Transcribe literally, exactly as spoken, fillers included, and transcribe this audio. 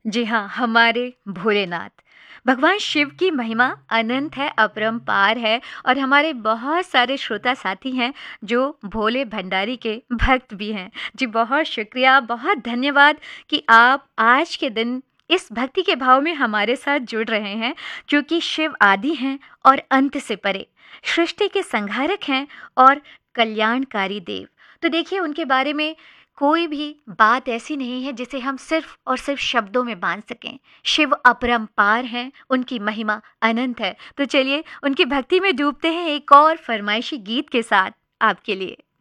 जी हाँ, हमारे भोलेनाथ। भगवान शिव की महिमा अनंत है, अपरंपार है और हमारे बहुत सारे श्रोता साथी हैं जो भोले भंडारी के भक्त भी हैं। जी बहुत शुक्रिया, बहुत धन्यवाद कि आप आज के दिन इस भक्ति के भाव में हमारे साथ जुड़ रहे हैं, क्योंकि शिव आदि हैं और अंत से परे, सृष्टि के संहारक हैं और कल्याणकारी देव। तो देखिए, उनके बारे में कोई भी बात ऐसी नहीं है जिसे हम सिर्फ और सिर्फ शब्दों में बांध सकें। शिव अपरंपार हैं, उनकी महिमा अनंत है। तो चलिए उनकी भक्ति में डूबते हैं एक और फरमाइशी गीत के साथ आपके लिए।